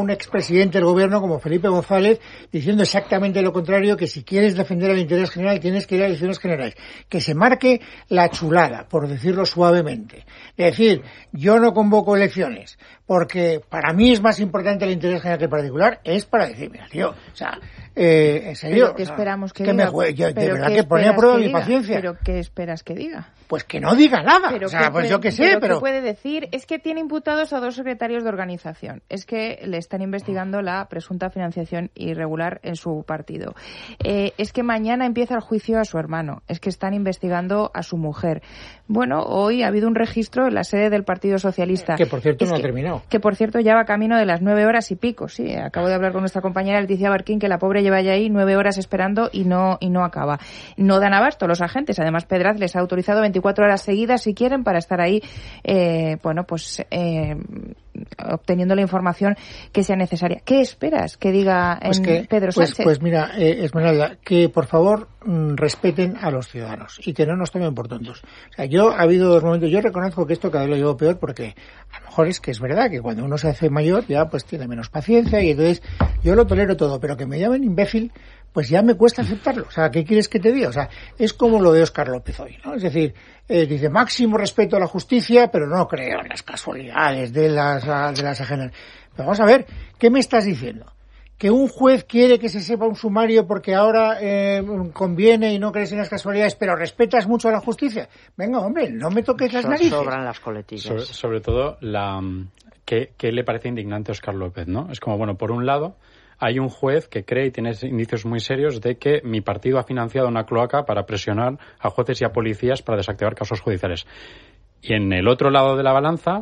presidente del gobierno como Felipe González diciendo exactamente lo contrario, que si quieres defender el interés general tienes que ir a elecciones generales. Que se marque la chulada, por decirlo suavemente. Es decir, yo no convoco elecciones porque para mí es más importante el interés general que el particular, es para decir, mira, tío, o sea, eh, en serio, ¿Pero qué esperamos que, que diga? Me juegue, yo, de verdad ¿qué que pone a prueba mi diga? paciencia. ¿Pero qué esperas que diga? Pues que no diga nada, pero o sea, pues puede, yo qué sé, pero... pero... ¿qué puede decir? Es que tiene imputados a dos secretarios de organización, es que le están investigando la presunta financiación irregular en su partido. Eh, es que mañana empieza el juicio a su hermano, es que están investigando a su mujer. Bueno, hoy ha habido un registro en la sede del Partido Socialista. Que por cierto es no que, ha terminado. Que por cierto ya va camino de las nueve horas y pico, sí. Acabo de hablar con nuestra compañera Leticia Barquín, que la pobre lleva ya ahí nueve horas esperando y no y no acaba. No dan abasto los agentes. Además, Pedraz les ha autorizado veinticuatro horas seguidas, si quieren, para estar ahí, eh, bueno, pues eh, obteniendo la información que sea necesaria. ¿Qué esperas que diga en pues que, Pedro pues, Sánchez? Pues mira, eh, Esmeralda, que por favor mmm, respeten a los ciudadanos y que no nos tomen por tontos. O sea, yo ha habido dos momentos, yo reconozco que esto cada vez lo llevo peor porque a lo mejor es que es verdad que cuando uno se hace mayor ya pues tiene menos paciencia y entonces yo lo tolero todo, pero que me llamen imbécil pues ya me cuesta aceptarlo. O sea, ¿qué quieres que te diga? O sea, es como lo de Óscar López hoy, ¿no? Es decir, eh, dice máximo respeto a la justicia, pero no creo en las casualidades de las, de las ajenas. Pero vamos a ver, ¿qué me estás diciendo? ¿Que un juez quiere que se sepa un sumario porque ahora eh, conviene y no crees en las casualidades, pero respetas mucho a la justicia? Venga, hombre, no me toques las so, narices. Sobran las coletillas. Sobre, sobre todo, la que, que le parece indignante a Óscar López, ¿no? Es como, bueno, por un lado, hay un juez que cree y tiene indicios muy serios de que mi partido ha financiado una cloaca para presionar a jueces y a policías para desactivar casos judiciales. Y en el otro lado de la balanza,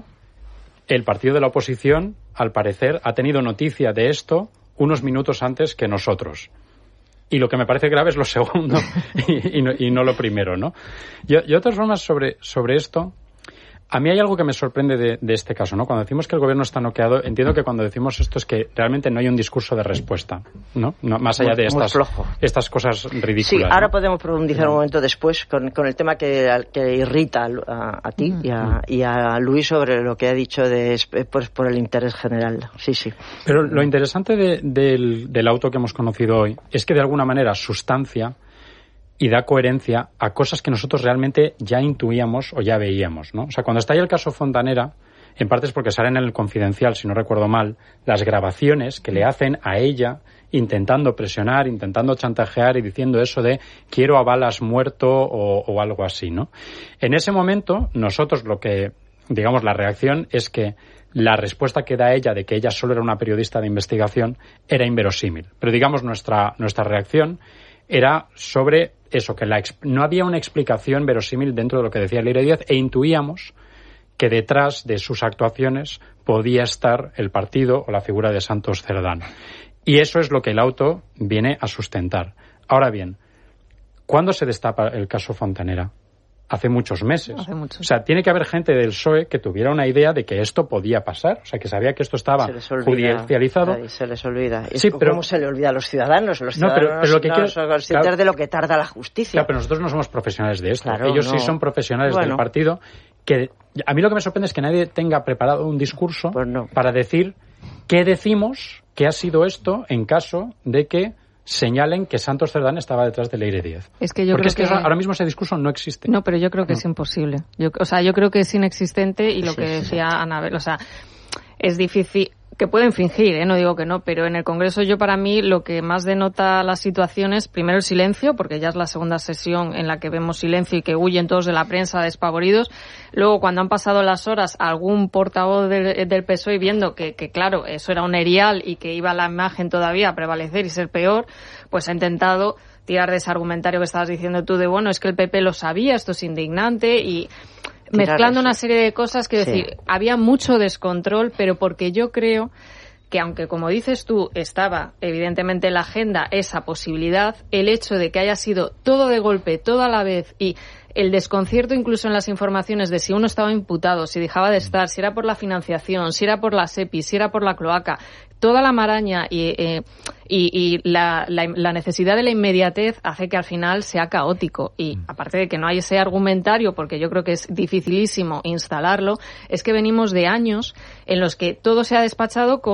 el partido de la oposición, al parecer, ha tenido noticia de esto unos minutos antes que nosotros. Y lo que me parece grave es lo segundo y, y, no, y no lo primero, ¿no? Y, y otras formas sobre, sobre esto... A mí hay algo que me sorprende de, de este caso, ¿no? Cuando decimos que el gobierno está noqueado, entiendo que cuando decimos esto es que realmente no hay un discurso de respuesta, ¿no? no más allá de estas, estas cosas ridículas. Sí, ahora ¿no? podemos profundizar un momento después con, con el tema que, que irrita a, a ti y a, y a Luis sobre lo que ha dicho de, pues, por el interés general. Sí, sí. Pero lo interesante de, del, del auto que hemos conocido hoy es que de alguna manera sustancia y da coherencia a cosas que nosotros realmente ya intuíamos o ya veíamos, ¿no? O sea, cuando está ahí el caso Fontanera, en parte es porque salen en el Confidencial, si no recuerdo mal, las grabaciones que le hacen a ella intentando presionar, intentando chantajear y diciendo eso de quiero a balas muerto o, o algo así, ¿no? En ese momento, nosotros lo que, digamos, la reacción es que la respuesta que da ella de que ella solo era una periodista de investigación era inverosímil. Pero digamos, nuestra, nuestra reacción era sobre eso, que la, no había una explicación verosímil dentro de lo que decía Leire Díaz e intuíamos que detrás de sus actuaciones podía estar el partido o la figura de Santos Cerdán. Y eso es lo que el auto viene a sustentar. Ahora bien, ¿cuándo se destapa el caso Fontanera? Hace muchos meses. Hace muchos. O sea, tiene que haber gente del P S O E que tuviera una idea de que esto podía pasar. O sea, que sabía que esto estaba judicializado. Ay, se les olvida. Sí, ¿Cómo pero, se le olvida a los ciudadanos? Los no, ciudadanos pero, pero lo que no quiero, son conscientes claro, de lo que tarda la justicia. Claro, pero nosotros no somos profesionales de esto. Claro, Ellos no. sí son profesionales bueno. del partido. Que a mí lo que me sorprende es que nadie tenga preparado un discurso pues no. para decir qué decimos que ha sido esto en caso de que señalen que Santos Cerdán estaba detrás de Leire Díaz. Es que yo Porque creo es que, que... ahora mismo ese discurso no existe. No, pero yo creo que no. es imposible. Yo, o sea, yo creo que es inexistente y lo sí, que sí, decía sí. Anabel, o sea, es difícil... Que pueden fingir, ¿eh? No digo que no, pero en el Congreso yo para mí lo que más denota la situación es primero el silencio, porque ya es la segunda sesión en la que vemos silencio y que huyen todos de la prensa despavoridos. Luego, cuando han pasado las horas, algún portavoz del, del P S O E viendo que, que, claro, eso era un erial y que iba la imagen todavía a prevalecer y ser peor, pues ha intentado tirar de ese argumentario que estabas diciendo tú de, bueno, es que el P P lo sabía, esto es indignante y... mezclando una serie de cosas, quiero sí. decir, había mucho descontrol, pero porque yo creo que aunque, como dices tú, estaba evidentemente en la agenda esa posibilidad, el hecho de que haya sido todo de golpe, todo a la vez y el desconcierto incluso en las informaciones de si uno estaba imputado, si dejaba de estar, si era por la financiación, si era por la SEPI, si era por la cloaca, toda la maraña y, eh, y, y la, la, la necesidad de la inmediatez hace que al final sea caótico. Y aparte de que no hay ese argumentario, porque yo creo que es dificilísimo instalarlo, es que venimos de años en los que todo se ha despachado con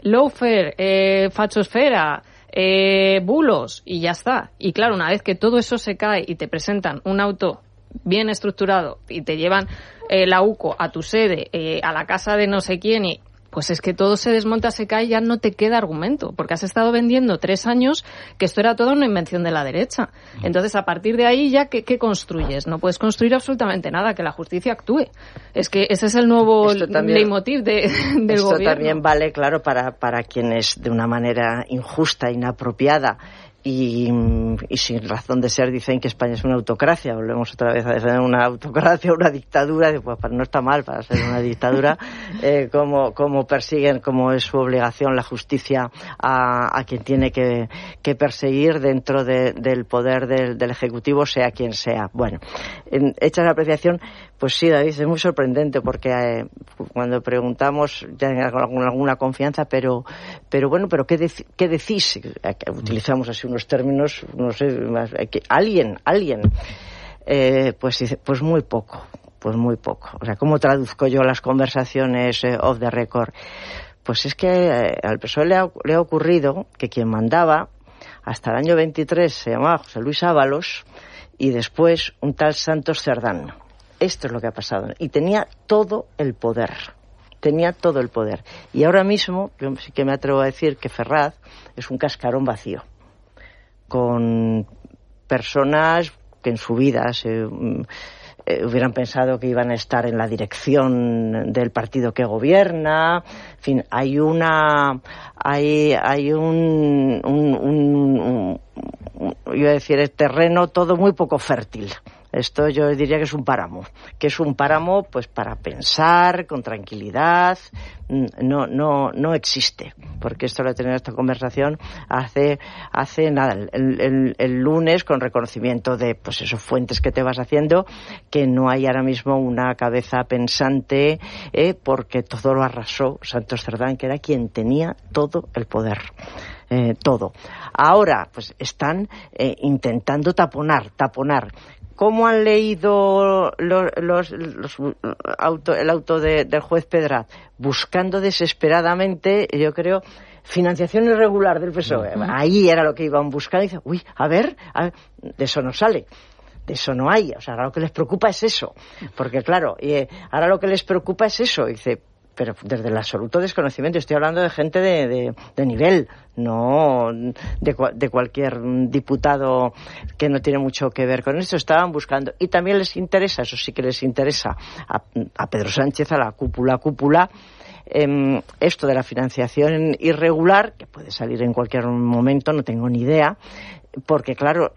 lawfare, eh, fachosfera, eh, bulos, y ya está. Y claro, una vez que todo eso se cae y te presentan un auto bien estructurado y te llevan eh, la U C O a tu sede, eh, a la casa de no sé quién, y pues es que todo se desmonta, se cae y ya no te queda argumento, porque has estado vendiendo tres años que esto era toda una invención de la derecha. Entonces, a partir de ahí, ya, ¿qué, qué construyes? No puedes construir absolutamente nada, que la justicia actúe. Es que ese es el nuevo leitmotiv de, del esto gobierno. Esto también vale, claro, para, para quienes de una manera injusta, inapropiada, Y, y sin razón de ser dicen que España es una autocracia. Volvemos otra vez a defender una autocracia, una dictadura. Pues no está mal para ser una dictadura. eh, como, como persiguen, como es su obligación la justicia a, a quien tiene que, que perseguir dentro de, del poder del, del Ejecutivo, sea quien sea. Bueno, en, hecha la apreciación, pues sí, David, es muy sorprendente porque eh, cuando preguntamos ya con alguna confianza, pero, pero bueno, pero ¿qué, dec, qué decís? Utilizamos así unos términos, no sé, más, que alguien, alguien, eh, pues dice, pues muy poco, pues muy poco. O sea, ¿cómo traduzco yo las conversaciones eh, off the record? Pues es que eh, al P S O E le ha, le ha ocurrido que quien mandaba hasta el año veintitrés se llamaba José Luis Ábalos y después un tal Santos Cerdán. Esto es lo que ha pasado. Y tenía todo el poder. Tenía todo el poder. Y ahora mismo, yo sí que me atrevo a decir que Ferraz es un cascarón vacío, con personas que en su vida se, eh, hubieran pensado que iban a estar en la dirección del partido que gobierna. En fin, hay una hay hay un, un, un, un, un yo iba a decir el terreno todo muy poco fértil. Esto yo diría que es un páramo, que es un páramo pues para pensar con tranquilidad. No, no, no existe, porque esto lo he tenido esta conversación hace, hace nada, el, el, el lunes, con reconocimiento de pues esos fuentes que te vas haciendo, que no hay ahora mismo una cabeza pensante, eh, porque todo lo arrasó Santos Cerdán, que era quien tenía todo el poder. Eh, todo. Ahora, pues están eh, intentando taponar, taponar. ¿Cómo han leído los, los, los auto, el auto de, del juez Pedraz? Buscando desesperadamente, yo creo, financiación irregular del P S O E. Uh-huh. Ahí era lo que iban buscando. Y dice, uy, a ver, a ver, de eso no sale. De eso no hay. O sea, ahora lo que les preocupa es eso. Porque, claro, eh, ahora lo que les preocupa es eso. Y dice, pero desde el absoluto desconocimiento, estoy hablando de gente de, de, de nivel, no de, de cualquier diputado que no tiene mucho que ver con esto. Estaban buscando, y también les interesa, eso sí que les interesa a, a Pedro Sánchez, a la cúpula, cúpula, eh, esto de la financiación irregular, que puede salir en cualquier momento, no tengo ni idea, porque claro,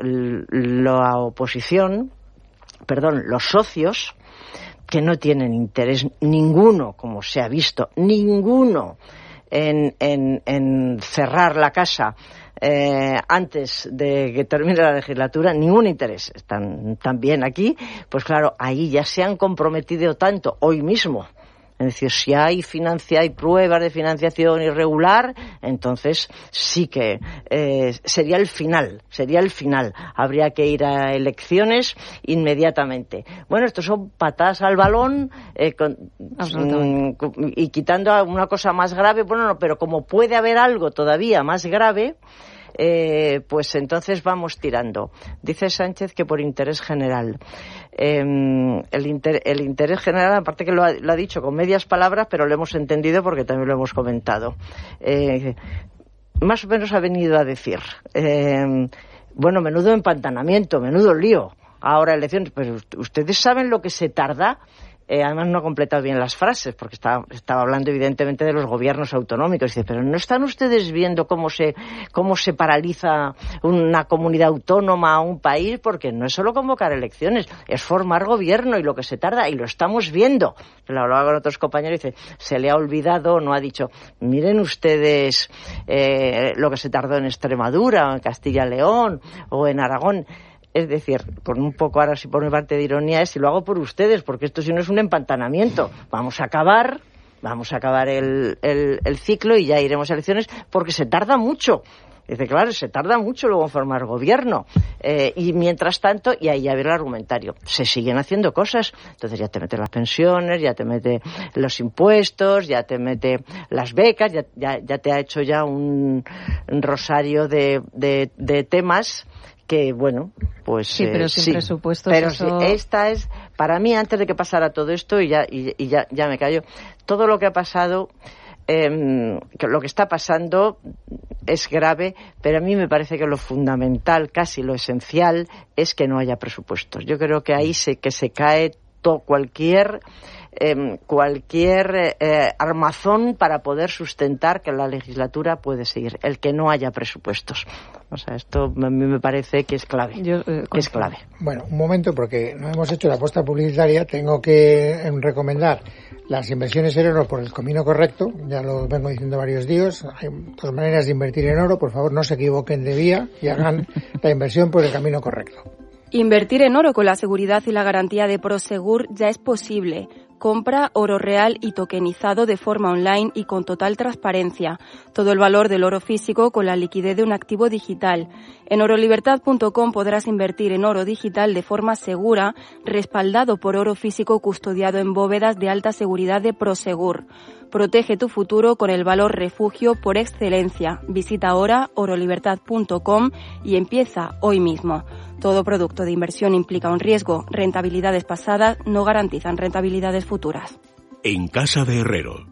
la oposición, perdón, los socios, que no tienen interés ninguno, como se ha visto, ninguno en, en, en cerrar la casa eh, antes de que termine la legislatura, ningún interés. Están también aquí, pues claro, ahí ya se han comprometido tanto hoy mismo. Es decir, si hay financia, hay pruebas de financiación irregular, entonces sí que eh, sería el final, sería el final. Habría que ir a elecciones inmediatamente. Bueno, estos son patadas al balón eh, con, mm, y quitando una cosa más grave, bueno, no, pero como puede haber algo todavía más grave, Eh, pues entonces vamos tirando. Dice Sánchez que por interés general. Eh, el, inter, el interés general, aparte que lo ha, lo ha dicho con medias palabras, pero lo hemos entendido porque también lo hemos comentado. Eh, más o menos ha venido a decir, eh, bueno, menudo empantanamiento, menudo lío. Ahora elecciones, pero ustedes saben lo que se tarda. Eh, además no ha completado bien las frases porque estaba, estaba hablando evidentemente de los gobiernos autonómicos. Dice, pero ¿no están ustedes viendo cómo se cómo se paraliza una comunidad autónoma o un país? Porque no es solo convocar elecciones, es formar gobierno y lo que se tarda, y lo estamos viendo. Lo hablaba con otros compañeros y dice, se le ha olvidado, no ha dicho, miren ustedes eh, lo que se tardó en Extremadura, o en Castilla y León o en Aragón. Es decir, con un poco, ahora sí por mi parte de ironía, es si lo hago por ustedes, porque esto si no es un empantanamiento. Vamos a acabar, vamos a acabar el, el, el ciclo y ya iremos a elecciones, porque se tarda mucho. Dice, claro, se tarda mucho luego en formar gobierno. Eh, y mientras tanto, y ahí ya ve el argumentario, se siguen haciendo cosas. Entonces ya te mete las pensiones, ya te mete los impuestos, ya te mete las becas, ya, ya, ya te ha hecho ya un, un rosario de, de, de temas que, bueno, pues sí, pero eh, sin sí. presupuestos. Pero eso... sí, esta es, para mí, antes de que pasara todo esto, y ya, y, y ya, ya me callo, todo lo que ha pasado... Eh, que lo que está pasando es grave, pero a mí me parece que lo fundamental, casi lo esencial, es que no haya presupuestos. Yo creo que ahí se, que se cae todo, cualquier eh, cualquier eh, armazón para poder sustentar que la legislatura puede seguir, el que no haya presupuestos. O sea, esto a mí me parece que es clave. Yo, eh, que es clave. Bueno, un momento, porque no hemos hecho la apuesta publicitaria. Tengo que recomendar las inversiones en oro por el camino correcto. Ya lo vengo diciendo varios días. Hay dos maneras de invertir en oro. Por favor, no se equivoquen de vía y hagan la inversión por el camino correcto. Invertir en oro con la seguridad y la garantía de Prosegur ya es posible. Compra oro real y tokenizado de forma online y con total transparencia. Todo el valor del oro físico con la liquidez de un activo digital. En oro libertad punto com podrás invertir en oro digital de forma segura, respaldado por oro físico custodiado en bóvedas de alta seguridad de Prosegur. Protege tu futuro con el valor refugio por excelencia. Visita ahora oro libertad punto com y empieza hoy mismo. Todo producto de inversión implica un riesgo. Rentabilidades pasadas no garantizan rentabilidades futuras. En casa de Herrero.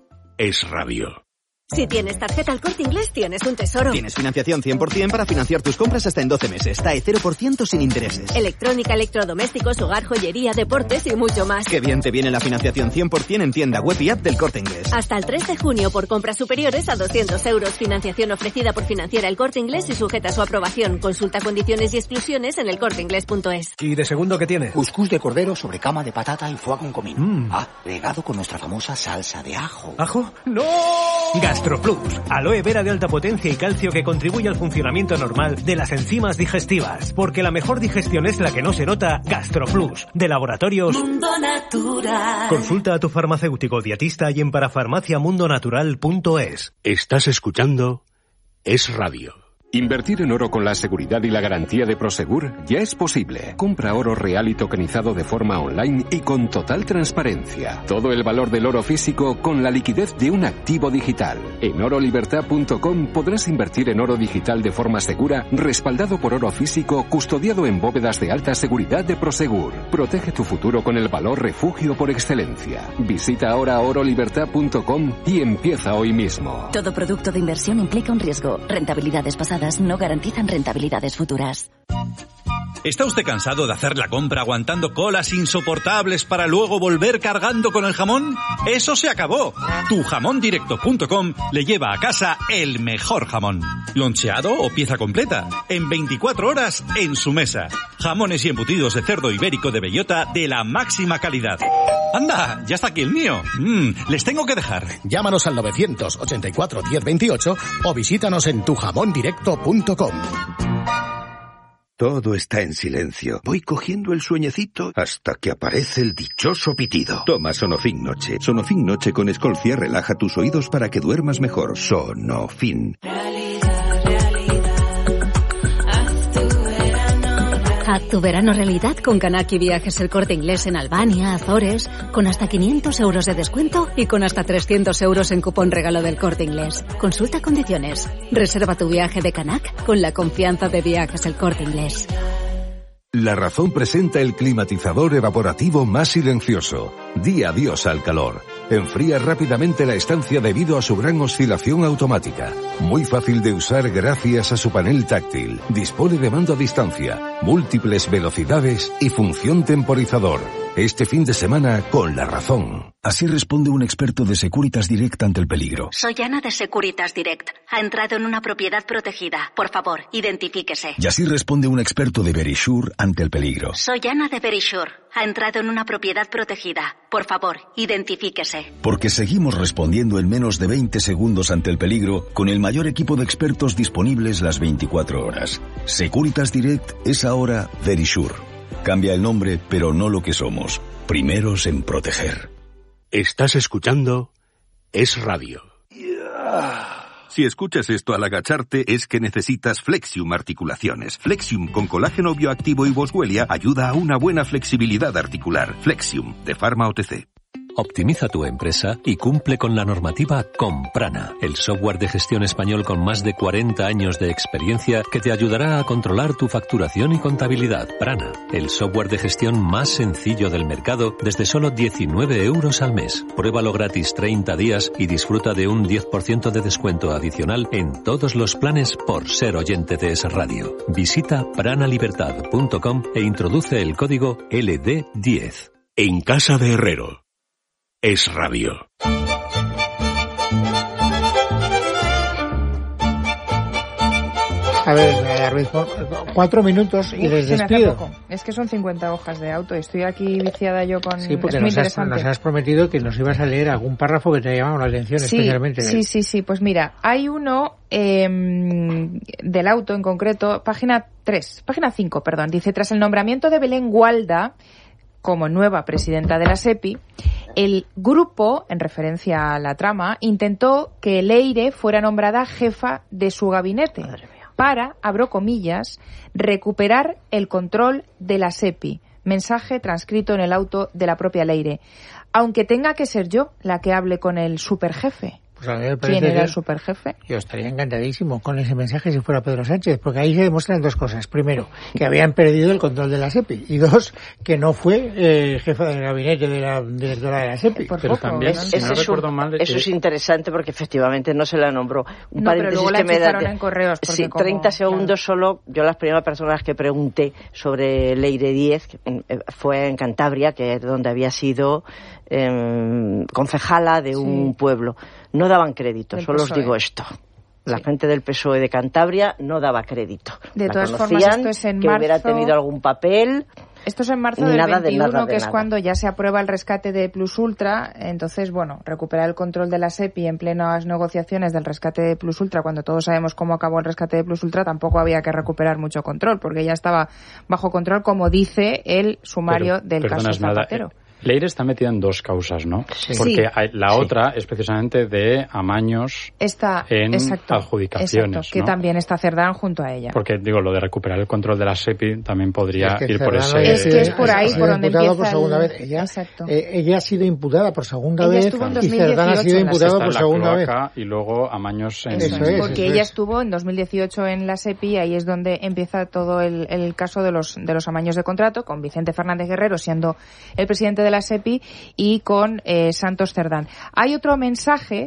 Es Radio. Si tienes tarjeta El Corte Inglés, tienes un tesoro. Tienes financiación cien por ciento para financiar tus compras hasta en doce meses. T A E cero por ciento sin intereses. Electrónica, electrodomésticos, hogar, joyería, deportes y mucho más. Qué bien te viene la financiación cien por ciento en tienda web y app del Corte Inglés. Hasta el tres de junio por compras superiores a doscientos euros. Financiación ofrecida por Financiera El Corte Inglés y sujeta a su aprobación. Consulta condiciones y exclusiones en el corte inglés punto es. ¿Y de segundo qué tiene? Cuscús de cordero sobre cama de patata y foie con comino. Mm. Ah, regado con nuestra famosa salsa de ajo. ¿Ajo? ¡No! GastroPlus. Aloe vera de alta potencia y calcio que contribuye al funcionamiento normal de las enzimas digestivas. Porque la mejor digestión es la que no se nota. GastroPlus, de Laboratorios Mundo Natural. Consulta a tu farmacéutico dietista y en parafarmacia mundo natural punto es. Estás escuchando Es Radio. Invertir en oro con la seguridad y la garantía de Prosegur ya es posible. Compra oro real y tokenizado de forma online y con total transparencia. Todo el valor del oro físico con la liquidez de un activo digital. En oro libertad punto com podrás invertir en oro digital de forma segura, respaldado por oro físico, custodiado en bóvedas de alta seguridad de Prosegur. Protege tu futuro con el valor refugio por excelencia. Visita ahora oro libertad punto com y empieza hoy mismo. Todo producto de inversión implica un riesgo. Rentabilidades pasadas no garantizan rentabilidades futuras. ¿Está usted cansado de hacer la compra aguantando colas insoportables para luego volver cargando con el jamón? ¡Eso se acabó! tu jamón directo punto com le lleva a casa el mejor jamón. Loncheado o pieza completa. En veinticuatro horas en su mesa. Jamones y embutidos de cerdo ibérico de bellota de la máxima calidad. ¡Anda! ¡Ya está aquí el mío! Mm, les tengo que dejar. Llámanos al novecientos ochenta y cuatro diez veintiocho o visítanos en tu jamón directo punto com. Todo está en silencio. Voy cogiendo el sueñecito hasta que aparece el dichoso pitido. Toma Sonofin Noche. Sonofin Noche con Escolcia relaja tus oídos para que duermas mejor. Sonofin. Haz tu verano realidad con Canaki Viajes El Corte Inglés en Albania, Azores, con hasta quinientos euros de descuento y con hasta trescientos euros en cupón regalo del Corte Inglés. Consulta condiciones. Reserva tu viaje de Canac con la confianza de Viajes El Corte Inglés. La Razón presenta el climatizador evaporativo más silencioso. Di adiós al calor. Enfría rápidamente la estancia debido a su gran oscilación automática. Muy fácil de usar gracias a su panel táctil. Dispone de mando a distancia, múltiples velocidades y función temporizador. Este fin de semana con La Razón. Así responde un experto de Securitas Direct ante el peligro. Soy Ana de Securitas Direct. Ha entrado en una propiedad protegida. Por favor, identifíquese. Y así responde un experto de Verisure ante el peligro. Soy Ana de Verisure. Ha entrado en una propiedad protegida. Por favor, identifíquese. Porque seguimos respondiendo en menos de veinte segundos ante el peligro con el mayor equipo de expertos disponibles las veinticuatro horas. Securitas Direct es ahora Verisure. Cambia el nombre, pero no lo que somos. Primeros en proteger. Estás escuchando Es Radio. Si escuchas esto al agacharte, es que necesitas Flexium Articulaciones. Flexium con colágeno bioactivo y boswellia ayuda a una buena flexibilidad articular. Flexium, de Pharma O T C. Optimiza tu empresa y cumple con la normativa con Prana, el software de gestión español con más de cuarenta años de experiencia que te ayudará a controlar tu facturación y contabilidad. Prana, el software de gestión más sencillo del mercado desde solo diecinueve euros al mes. Pruébalo gratis treinta días y disfruta de un diez por ciento de descuento adicional en todos los planes por ser oyente de Es Radio. Visita pranalibertad punto com e introduce el código L D diez. En casa de Herrero. Es Radio. A ver, Ruiz, cuatro minutos y Uf, les despido. Es que son cincuenta hojas de auto y estoy aquí viciada yo con... Sí, porque es muy nos, has, nos has prometido que nos ibas a leer algún párrafo que te ha llamado la atención sí, especialmente. Sí, sí, sí. Pues mira, hay uno eh, del auto en concreto, página tres, página cinco, perdón. Dice, tras el nombramiento de Belén Gualda como nueva presidenta de la SEPI, el grupo, en referencia a la trama, intentó que Leire fuera nombrada jefa de su gabinete para, abro comillas, recuperar el control de la SEPI. Mensaje transcrito en el auto de la propia Leire. Aunque tenga que ser yo la que hable con el superjefe. Pues a mí me ¿Quién era el superjefe? Yo estaría encantadísimo con ese mensaje si fuera Pedro Sánchez, porque ahí se demuestran dos cosas. Primero, que habían perdido el control de la SEPI. Y dos, que no fue eh, jefa del gabinete de la directora de la SEPI. Por pero poco, también, si no recuerdo un, mal... Eso que... es interesante porque efectivamente no se la nombró. Un no, pero luego la enchufaron en correos. Sí, como, treinta segundos claro. solo. Yo las primeras personas que pregunté sobre Leire diez fue en Cantabria, que es donde había sido eh, concejala de sí. un pueblo. No daban crédito, del solo P S O E. Os digo esto. La sí. gente del P S O E de Cantabria no daba crédito. De la todas conocían, formas, esto es en que marzo... hubiera tenido algún papel... Esto es en marzo del nada veintiuno, de nada, de que es nada. cuando ya se aprueba el rescate de Plus Ultra. Entonces, bueno, recuperar el control de la SEPI en plenas negociaciones del rescate de Plus Ultra, cuando todos sabemos cómo acabó el rescate de Plus Ultra, tampoco había que recuperar mucho control, porque ya estaba bajo control, como dice el sumario pero, del caso Zapatero. Nada, eh, Leire está metida en dos causas, ¿no? Sí. Porque hay, la sí. otra es precisamente de amaños está, en exacto, adjudicaciones. Exacto, que ¿no? también está Cerdán junto a ella. Porque, digo, lo de recuperar el control de la SEPI también podría es que ir Cerdán por ese... Es que es por ahí, por donde empieza por segunda el... vez. Ella, exacto. Eh, ella ha sido imputada por segunda ella vez estuvo en y Cerdán ha sido imputado por segunda vez. Y luego amaños en... Eso eso es, es, porque eso ella es. estuvo en dos mil dieciocho en la SEPI y ahí es donde empieza todo el, el caso de los, de los amaños de contrato, con Vicente Fernández Guerrero siendo el presidente de la SEPI y con eh, Santos Cerdán. Hay otro mensaje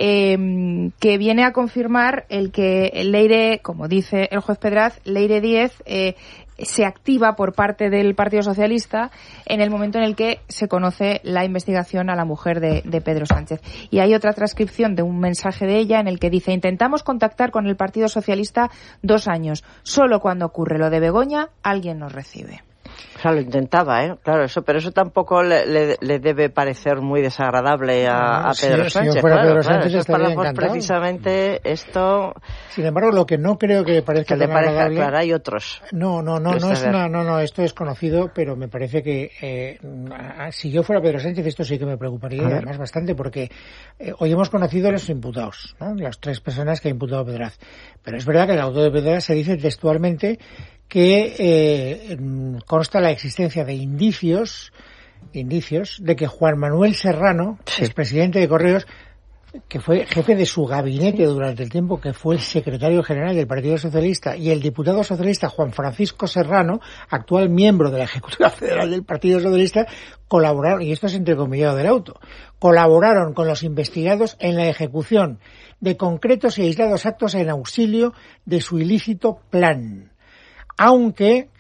eh, que viene a confirmar el que Leire, como dice el juez Pedraz, Leire diez eh, se activa por parte del Partido Socialista en el momento en el que se conoce la investigación a la mujer de, de Pedro Sánchez. Y hay otra transcripción de un mensaje de ella en el que dice: intentamos contactar con el Partido Socialista dos años. Solo cuando ocurre lo de Begoña, alguien nos recibe. O sea, lo intentaba, ¿eh? Claro, eso, pero eso tampoco le, le, le debe parecer muy desagradable a, a Pedro sí, Sánchez. Si yo fuera claro, Pedro claro, Sánchez eso estaría para encantado. Precisamente esto... Sin embargo, lo que no creo que le parezca que le tan parezca, agradable... Claro, hay otros. No, no, no, no es una, no, no, esto es conocido, pero me parece que eh, si yo fuera Pedro Sánchez esto sí que me preocuparía, y además bastante, porque eh, hoy hemos conocido a los imputados, ¿no? Las tres personas que ha imputado Pedraz. Pero es verdad que en el auto de Pedraz se dice textualmente que eh, consta la existencia de indicios, indicios de que Juan Manuel Serrano, sí. expresidente de Correos, que fue jefe de su gabinete durante el tiempo que fue el secretario general del Partido Socialista, y el diputado socialista Juan Francisco Serrano, actual miembro de la Ejecutiva Federal del Partido Socialista, colaboraron, y esto es entrecomillado del auto, colaboraron con los investigados en la ejecución de concretos y aislados actos en auxilio de su ilícito plan. Aunque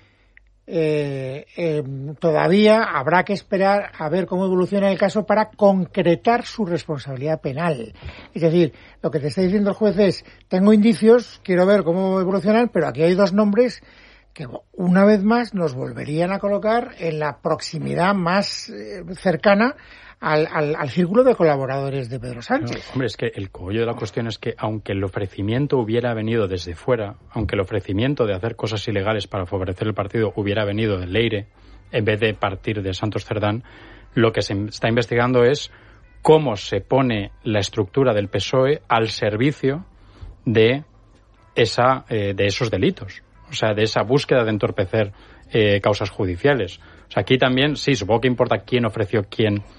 eh, eh, todavía habrá que esperar a ver cómo evoluciona el caso para concretar su responsabilidad penal. Es decir, lo que te está diciendo el juez es, tengo indicios, quiero ver cómo evolucionan, pero aquí hay dos nombres que una vez más nos volverían a colocar en la proximidad más eh, cercana Al, al, al círculo de colaboradores de Pedro Sánchez. No, hombre, es que el cogollo de la cuestión es que aunque el ofrecimiento hubiera venido desde fuera, aunque el ofrecimiento de hacer cosas ilegales para favorecer el partido hubiera venido de Leire, en vez de partir de Santos Cerdán, lo que se está investigando es cómo se pone la estructura del P S O E al servicio de esa eh, de esos delitos, o sea, de esa búsqueda de entorpecer eh, causas judiciales. O sea, aquí también, sí, supongo que importa quién ofreció quién